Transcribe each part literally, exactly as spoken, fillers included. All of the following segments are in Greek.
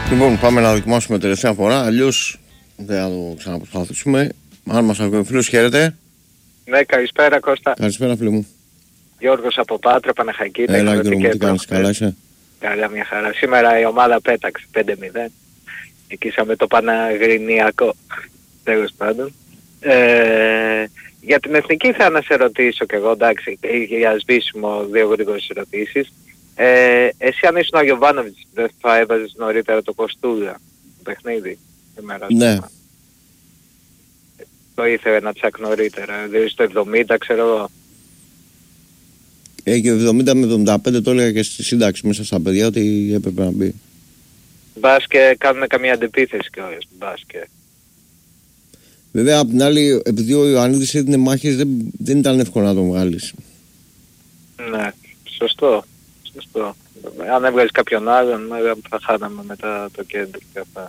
Λοιπόν, πάμε να δοκιμάσουμε τελευταία φορά. Αλλιώς δεν θα το ξαναπροσπαθήσουμε. Αν μας ακούει ο φίλος, χαίρετε. Ναι, καλησπέρα Κώστα. Καλησπέρα, φίλε μου. Γιώργος από Πάτρα, Παναχαϊκή. Έλα, Γιώργο μου, τι κάνεις, καλά είσαι? Καλά, μια χαρά. Σήμερα η ομάδα πέταξε πέντε μηδέν. Νικήσαμε το Παναγρινιακό. Τέλος πάντων. Ε, για την εθνική θα να σε ρωτήσω κι εγώ, εντάξει, για σβήσιμο δύο γρήγορες ερωτήσεις. Ε, εσύ αν ήσουν ο Γιωβάνοβιτς δεν θα έβαζες νωρίτερα το Κοστούλα το παιχνίδι σήμερα? Ναι. Το ήθελε να τσακ νωρίτερα, δηλαδή στο εβδομήντα ξέρω εγώ. Ε, και εβδομήντα με εβδομήντα πέντε το έλεγα και στη σύνταξη μέσα στα παιδιά ότι έπρεπε να μπει. Μπας και κάνουμε καμία αντεπίθεση κιόλας, μπας και. Βέβαια, απ' την άλλη, επειδή ο Ιωαννίδης έδινε μάχες, δεν, δεν ήταν εύκολο να τον βγάλεις. Ναι, σωστό, σωστό. Αν έβγαζες κάποιον άλλον, θα χάναμε μετά το κέντρο και αυτά.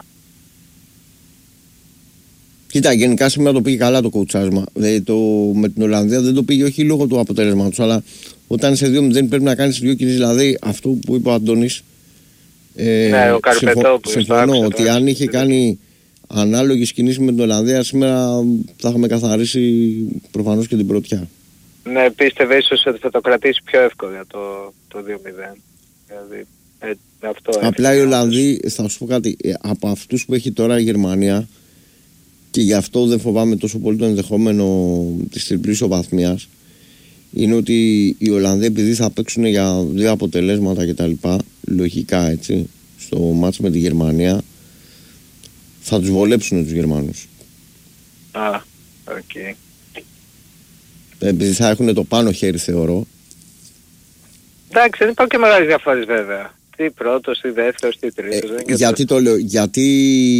Κοίτα, γενικά σήμερα το πήγε καλά το κοουτσάσμα. Δηλαδή, το, με την Ολλανδία δεν το πήγε όχι λόγω του αποτέλεσματος, αλλά όταν σε δύο μηδέν πρέπει να κάνεις δύο κινήσεις. Δηλαδή, αυτό που είπε ο Αντώνης. Ε, ναι, ο Καρπετόπουλος. Συμφωνώ ότι αν είχε κάνει ανάλογες κινήσεις με την Ολλανδία, σήμερα θα είχαμε καθαρίσει προφανώς και την πρωτιά. Ναι, πίστευε ίσως ότι θα το κρατήσει πιο εύκολα το, το δύο μηδέν. Δηλαδή, ε, αυτό απλά οι Ολλανδοί, θα σου πω κάτι, από αυτούς που έχει τώρα η Γερμανία, και γι' αυτό δεν φοβάμαι τόσο πολύ το ενδεχόμενο της τριπλής ισοβαθμίας, είναι ότι οι Ολλανδοί, επειδή θα παίξουν για δύο αποτελέσματα κτλ, λογικά έτσι, στο μάτς με τη Γερμανία, θα τους βολέψουν τους Γερμανούς. Α, οκ. Okay. Επειδή θα έχουν το πάνω χέρι, θεωρώ. Εντάξει, δεν υπάρχουν και μεγάλες διαφορές βέβαια. Τι πρώτος, τι δεύτερος, τι τρίτος. Ε, γιατί το λέω, γιατί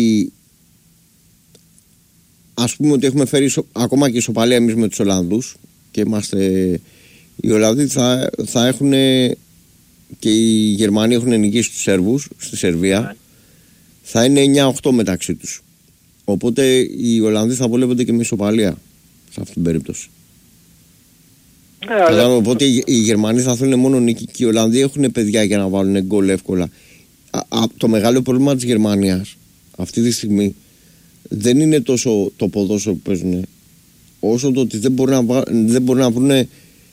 ας πούμε ότι έχουμε φέρει ισο, ακόμα και ισοπαλία εμείς με τους Ολλανδούς και είμαστε, οι Ολλανδοί θα, θα έχουν και οι Γερμανοί έχουν νικήσει τους Σέρβους στη Σερβία, ναι. Θα είναι εννιά οκτώ μεταξύ τους, οπότε οι Ολλανδοί θα βολεύονται και με ισοπαλία σε αυτήν την περίπτωση. Ναι, αλλά... Οπότε οι, οι Γερμανοί θα θέλουν μόνο νίκη και οι Ολλανδοί έχουν παιδιά για να βάλουν γκολ εύκολα. Α, α, το μεγάλο πρόβλημα της Γερμανίας αυτή τη στιγμή δεν είναι τόσο το ποδόσφαιρο που παίζουν, όσο το ότι δεν μπορούν να, βα... δεν μπορούν να βρουν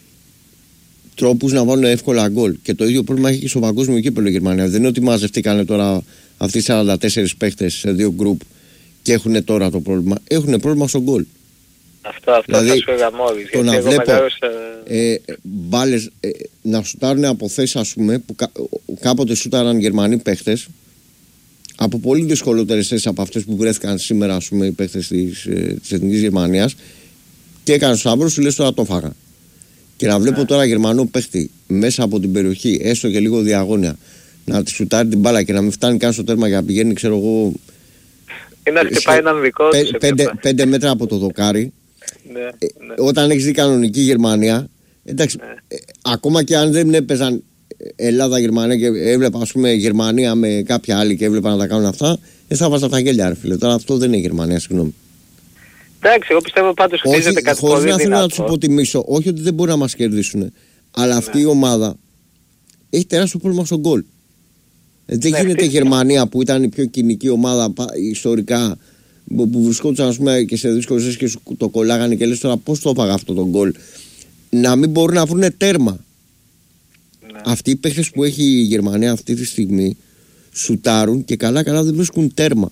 τρόπους να βάλουν εύκολα γκολ. Και το ίδιο πρόβλημα έχει και στο παγκόσμιο κύπελλο η Γερμανία. Δεν είναι ότι μαζευτήκανε τώρα αυτοί οι σαράντα τέσσερις παίχτες σε δύο γκρουπ και έχουν τώρα το πρόβλημα. Έχουν πρόβλημα στο γκολ. Αυτό, αυτό δηλαδή, θα σου έλεγα μόλις. Το να βλέπω μεγάλωσα... ε, μπάλες ε, να σουτάρουν από θέσεις, ας πούμε, που κα, κάποτε σούταραν Γερμανοί παίχτες από πολύ δυσκολότερες θέσεις από αυτές που βρέθηκαν σήμερα, ας πούμε, οι παίχτες της, ε, της Εθνικής Γερμανίας, και έκανε σταυρό, σου λες τώρα το φάγα. Και να βλέπω yeah. τώρα Γερμανό παίχτη μέσα από την περιοχή, έστω και λίγο διαγώνια, να τη σουτάρει την μπάλα και να μην φτάνει καν στο τέρμα για να πηγαίνει, ξέρω εγώ, ή να χτυπάει έναν δικό του. Πέντε, πέντε μέτρα από το δοκάρι. Ναι, ναι. Ε, όταν έχεις δει κανονική Γερμανία, εντάξει, ναι. ε, ακόμα και αν δεν έπαιζαν Ελλάδα-Γερμανία και έβλεπα, ας πούμε, Γερμανία με κάποια άλλη και έβλεπα να τα κάνουν αυτά, δεν θα βάζα τα γέλια, ρε φίλε. Τώρα αυτό δεν είναι Γερμανία, συγγνώμη. Εντάξει, εγώ πιστεύω πάντως ότι χτίζεται κάτι πολύ δυνατό. Χωρίς να θέλω να τους υποτιμήσω, όχι ότι δεν μπορεί να μας κερδίσουν, αλλά ναι. αυτή η ομάδα έχει τεράστιο πρόβλημα στον γκολ. Ε, δεν ναι, γίνεται η Γερμανία που ήταν η πιο κοινική ομάδα ιστορικά, που βρισκόντουσαν, ας πούμε, και σε δύσκολες θέσεις και το κολλάγανε και λες τώρα πώς το έπαγα αυτό το γκολ, να μην μπορούν να βρουν τέρμα. Ναι. Αυτοί οι παίχτες που έχει η Γερμανία αυτή τη στιγμή σουτάρουν και καλά καλά δεν βρίσκουν τέρμα.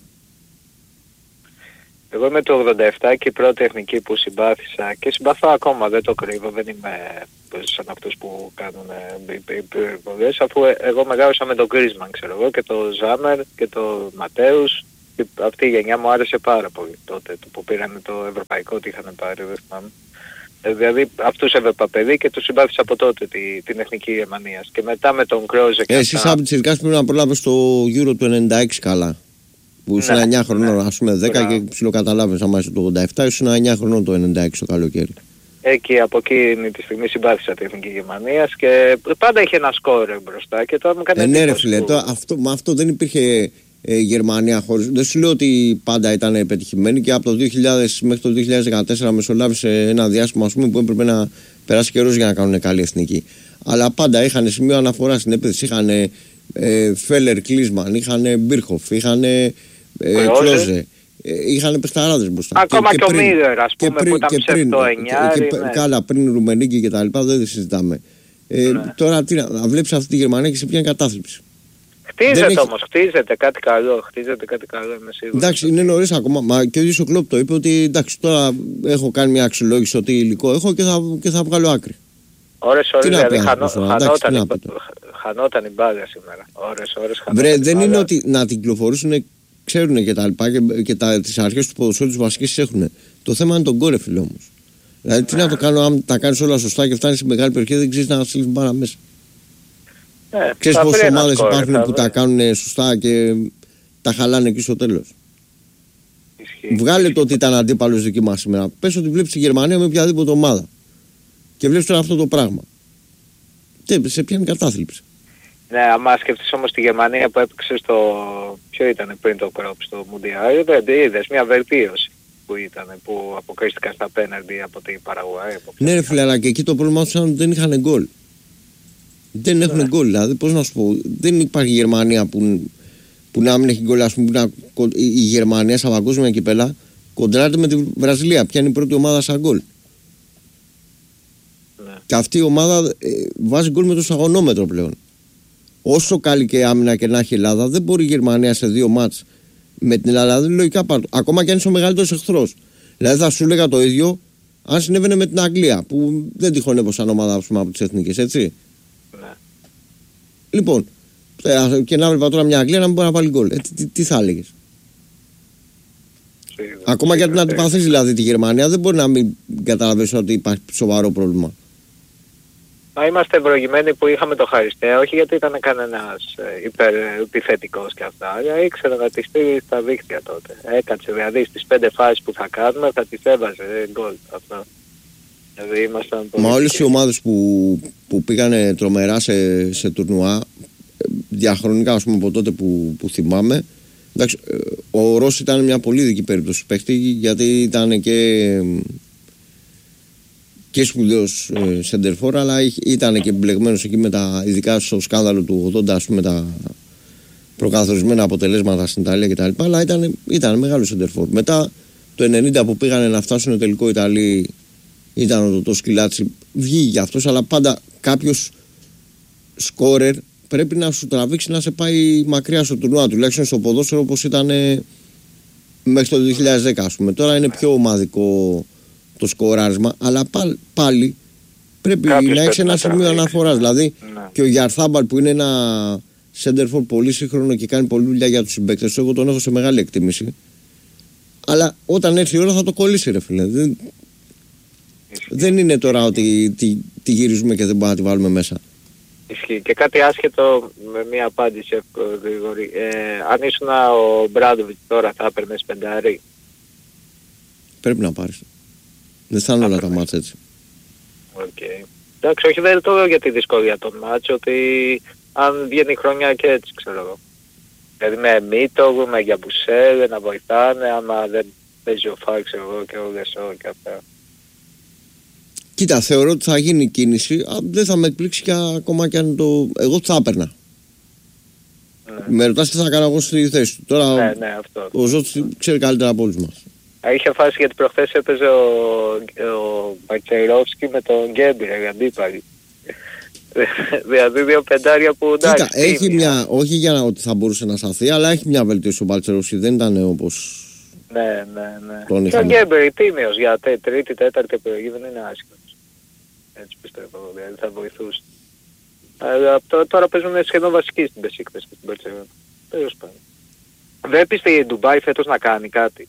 Εγώ είμαι το ογδόντα επτά και η πρώτη εθνική που συμπάθησα και συμπαθώ ακόμα, δεν το κρύβω, δεν είμαι σαν αυτούς που κάνουν υπερβολές, αφού εγώ μεγάλωσα με τον Γκρίσμαν, ξέρω εγώ, και το Ζάμερ και το Ματέους. Αυτή η γενιά μου άρεσε πάρα πολύ τότε, το που πήραν το ευρωπαϊκό, τι είχαν πάρει, δεν θυμάμαι. Ε, δηλαδή αυτούς έβλεπα παιδί και τους συμπάθησα από τότε τη, την εθνική Γερμανίας. Και μετά με τον Κρόζε και ε, εσείς από τις ειδικάς πρέπει να προλάβεις το Euro του ενενήντα έξι καλά. Που ήσουν ναι, εννιά χρονών, ναι. ας πούμε δέκα και ψιλοκαταλάβες άμα είσαι το ογδόντα επτά, ήσουν εννιά χρονών το ενενήντα έξι το καλοκαίρι. Εκεί από εκείνη τη στιγμή συμπάθησα την εθνική Γερμανίας και πάντα είχε ένα σκόρ μπροστά και τώρα μου κάνει ε, ναι ρε φίλε, το, αυτό, με αυτό δεν υπήρχε ε, Γερμανία χωρίς. Δεν σου λέω ότι πάντα ήταν πετυχημένη και από το δύο χιλιάδες μέχρι το δύο χιλιάδες δεκατέσσερα μεσολάβησε ένα διάστημα, ας πούμε, που έπρεπε να περάσει καιρός για να κάνουν καλή εθνική. Αλλά πάντα είχαν σημείο αναφορά στην επίθεση. Είχαν ε, Φέλερ, Κλίσμαν, είχαν Μπίρχοφ, είχαν ε, Κλόζε. Είχαν παιχταράδες μπροστά. Ακόμα και, και, και ο Μίγερ, ας πούμε, πριν, που ήταν ψευτό εννιά. Καλά, πριν Ρουμενίκη και τα λοιπά, δεν συζητάμε. Ε, ναι. Τώρα τι να, να βλέπεις αυτή τη Γερμανία και σε ποια κατάθλιψη. Χτίζεται έχει... όμως, χτίζεται κάτι καλό, χτίζεται κάτι καλό, είμαι σίγουρος. Εντάξει, είναι νωρίς ακόμα, μα και ο ίδιος ο Κλόπ το είπε ότι εντάξει, τώρα έχω κάνει μια αξιολόγηση ότι υλικό έχω και θα, και θα βγάλω άκρη. Ώρες, ώρες, δηλαδή χανό, χανόταν, η, χανόταν η μπάλα σήμερα. Ώρες, ώρες χανόταν. Βρε, δεν είναι ότι να την κυκλοφορήσουν, ξέρουν και τα λοιπά και, και τα, τις αρχές του ποδοσφαίρου τους βασικές έχουν. Το θέμα είναι τον γκολ, φίλε όμως. Δηλαδή τι να το κάνω, αν τα κάνεις όλα σωστά και φτάνεις σε μεγάλη περιοχή, δεν ξέρεις να στείλεις μπάλα μέσα. Ε, ξέρεις πόσες ομάδες υπάρχουν που τα κάνουν σωστά και τα χαλάνε εκεί στο τέλος. Ισχύει. Βγάλε το ότι ήταν αντίπαλος δική μας σήμερα. Πες ότι βλέπεις τη Γερμανία με οποιαδήποτε ομάδα. Και βλέπεις τώρα αυτό το πράγμα. Και σε πιάνει κατάθλιψη. Ναι, άμα σκεφτείς όμως τη Γερμανία που έπαιξε στο... Ποιο ήταν πριν το κρόπ στο Μουντιάλ, δεν είδες μια βελτίωση που ήταν, που αποκρίστηκαν στα πέναλτι από την Παραγουάη. Ναι ρε φίλε, αλλά και εκεί το πρόβλημα τους ήταν ότι δεν είχαν γκολ. Δεν έχουν ναι. γκολ, δηλαδή πώς να σου πω, δεν υπάρχει Γερμανία που, που να μην έχει γκολ, ας πούμε, να, η Γερμανία σαν παγκόσμια κυπέλα κοντράρεται με τη Βραζιλία, ποια είναι η πρώτη ομάδα σαν γκολ. Ναι. Και αυτή η ομάδα ε, βάζει γκολ με το σταγονόμετρο πλέον. Όσο καλή και άμυνα και να έχει η Ελλάδα, δεν μπορεί η Γερμανία σε δύο μάτς με την Ελλάδα, δηλαδή λογικά πάρει. Ακόμα και αν είσαι ο μεγαλύτερος εχθρός. Δηλαδή θα σου έλεγα το ίδιο αν συνέβαινε με την Αγγλία, που δεν τυχόν σαν ομάδα πούμε, από τις εθνικές, έτσι. Ναι. Λοιπόν, και να βλέπα τώρα μια Αγγλία να μην μπορεί να βάλει γκολ. Ε, τι, τι θα έλεγες. Ακόμα και αν την αντιπαθείς δηλαδή τη Γερμανία, δεν μπορεί να μην καταλαβαίνεις ότι υπάρχει σοβαρό πρόβλημα. Μα είμαστε ευλογημένοι που είχαμε το Χαριστέα, όχι γιατί ήταν κανένας υπερ-επιθετικός και αυτά, αλλά ήξερα να τη στείλει στα δίκτυα τότε. Έκατσε δηλαδή στις πέντε φάσεις που θα κάνουμε θα τις έβαζε γκολ αυτό. Δηλαδή ήμασταν πολύ... Μα όλες οι ομάδες που, που πήγανε τρομερά σε, σε τουρνουά, διαχρονικά ας πούμε από τότε που, που θυμάμαι, εντάξει, ο Ρώση ήταν μια πολύ δική περίπτωση παίχτη, γιατί ήταν και... και σπουδαίος ε, σεντερφόρ, αλλά ήταν και μπλεγμένος εκεί με τα, ειδικά στο σκάνδαλο του ογδόντα, ας πούμε, τα προκαθορισμένα αποτελέσματα στην Ιταλία κτλ. Αλλά ήταν, ήταν μεγάλος σεντερφόρ. Μετά το ενενήντα που πήγανε να φτάσουν τελικό Ιταλοί, ήταν ο το Σκυλάτσι, βγήκε αυτός, αλλά πάντα κάποιος σκόρερ πρέπει να σου τραβήξει να σε πάει μακριά στο τουρνουά, τουλάχιστον στο ποδόσφαιρο όπως ήταν ε, μέχρι το δύο χιλιάδες δέκα, ας πούμε. Τώρα είναι πιο ομαδικό το σκοράρισμα, αλλά πάλι, πάλι πρέπει κάποιος να έχει ένα σημείο αναφοράς. Δηλαδή ναι. Και ο Γιαρθάμπαλ που είναι ένα σέντερφορ πολύ σύγχρονο και κάνει πολλή δουλειά για τους συμπαίκτες, εγώ τον έχω σε μεγάλη εκτίμηση. Αλλά όταν έρθει η ώρα θα το κολλήσει, ρε φίλε. Δεν, δεν είναι τώρα ότι τη, τη γυρίζουμε και δεν μπορούμε να τη βάλουμε μέσα. Ισχύει. Και κάτι άσχετο με μια απάντηση γρήγορη. Ε, αν ήσουν ο Μπράντοβιτς τώρα θα έπαιρνες πεντάρι. Πρέπει να πάρεις. Δεν θα είναι όλα τα μάτς έτσι. Οκ. Okay. Εντάξει, όχι δεν το λέω για τη δυσκολία των μάτς, ότι αν βγαίνει η χρονιά και έτσι ξέρω εγώ. Δηλαδή με Μίτογλου, με Γιαμπουσέλ να βοηθάνε, άμα δεν παίζει ο Φάλ ξέρω εγώ και ο Γεσό και αυτά. Κοίτα, θεωρώ ότι θα γίνει κίνηση, α, δεν θα με εκπλήξει και ακόμα και αν το... Εγώ θα έπαιρνα. Ναι. Με ρωτάς τι θα κάνω εγώ στη θέση του. Τώρα ναι, ναι, αυτό. Ο Ζώτης ξέρει καλύτερα από όλους μας. Είχε φάσει γιατί προχθές έπαιζε ο, ο Μπακτσαϊρόφσκι με τον Γκέμπιρε, αντίπαλοι. Δηλαδή δύο πεντάρια που εντάξει. Κοίτα, έχει μια, όχι για να, ότι θα μπορούσε να σταθεί, αλλά έχει μια βελτίωση ο Μπακτσαϊρόφσκι, δεν ήταν όπως... Ναι, ναι, ναι. Και ο Γκέμπιρε τίμιος για τέ, τρίτη, τέταρτη επιλογή δεν είναι άσχημος. Έτσι πιστεύω, δηλαδή θα βοηθούσε. Αλλά τώρα παίζουν σχεδόν βασική στην Μπεσίκτες και στην Μπαρτσελόνα. Τέλος πάντων. Βλέπεις τη Ντουμπάι φέτος να κάνει κάτι.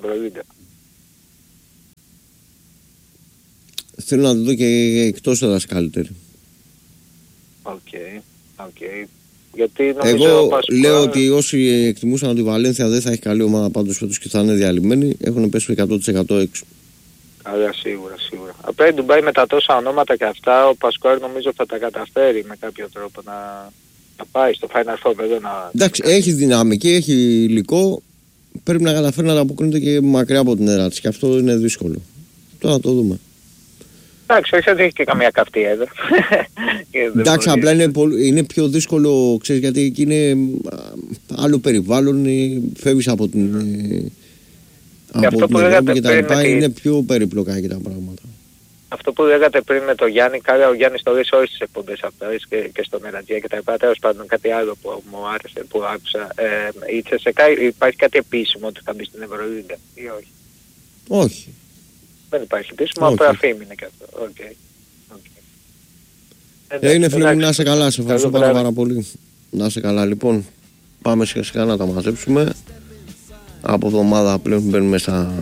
Θέλω να το δω και εκτός έδρας καλύτερη. Οκ, okay, οκ. Okay. Γιατί νομίζω εγώ πας λέω πά... ότι όσοι εκτιμούσαν ότι η Βαλένθια δεν θα έχει καλή ομάδα πάντως φέτος και θα είναι διαλυμένη, έχουν πέσει εκατό τοις εκατό έξω. Άρα σίγουρα, σίγουρα. Απλά η Ντουμπάι με τα τόσα ονόματα και αυτά, ο Πασκουάρ νομίζω θα τα καταφέρει με κάποιο τρόπο να, να πάει στο Final Four εδώ να... Εντάξει, έχει δυναμική, έχει υλικό. Πρέπει να καταφέρει να τα αποκρίνεται και μακριά από την έδρα της και αυτό είναι δύσκολο. Τώρα να το δούμε. Εντάξει, όχι ότι έχει και καμία καυτή εδώ. Εντάξει, απλά είναι, πολύ, είναι πιο δύσκολο, ξέρεις, γιατί εκεί είναι άλλο περιβάλλον, φεύγεις από την... Και από την Ευρώπη και τα λοιπά, είναι τη... πιο περίπλοκα εκεί τα πράγματα. Αυτό που λέγατε πριν με το Γιάννη, καλά, ο Γιάννης το ρίσε όλες τις εκπομπές αυτές και, και στο Μερατζία και τα λοιπά. Τέλος πάντων, κάτι άλλο που μου άρεσε, που άκουσα. Ε, η Τσεσεκά, υπάρχει κάτι επίσημο ότι θα μπει στην Ευρωλίγκα ή όχι? Όχι. Δεν υπάρχει επίσημο, απλά φήμη είναι και αυτό. Okay. Okay. Ε, είναι φίλε μου, να είσαι καλά, σε ευχαριστώ πάρα, πάρα πολύ. Να είσαι καλά, λοιπόν. Πάμε σιγά σιγά να τα μαζέψουμε. Από εβδομάδα πλέον μπαίνουμε στα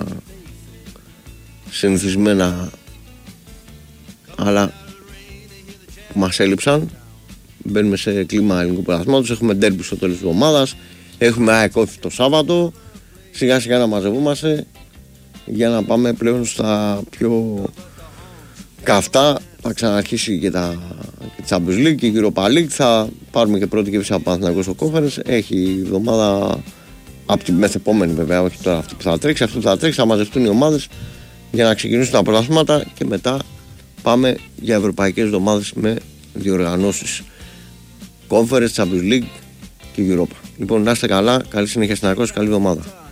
συνηθισμένα αλλά που μας έλειψαν. Μπαίνουμε σε κλίμα ελληνικού πρωταθλήματος. Έχουμε ντέρμπι στο τέλος της εβδομάδας. Έχουμε ΑΕΚ Όφη το Σάββατο. Σιγά σιγά να μαζευόμαστε για να πάμε πλέον στα πιο καυτά. Θα ξαναρχίσει και τα Champions League και η Europa League. Θα πάρουμε και πρώτη κέφυση από Παναθηναϊκό στο Conference. Έχει η εβδομάδα από τη μεθεπόμενη, βέβαια, όχι τώρα αυτή που θα τρέξει. Αυτό που θα τρέξει, θα μαζευτούν οι ομάδες για να ξεκινήσουν τα πρωταθλήματα και μετά πάμε για ευρωπαϊκές εβδομάδες με διοργανώσεις Conference, Champions League και Europa. Λοιπόν, να είστε καλά, καλή συνέχεια στην ακρόαση, καλή εβδομάδα.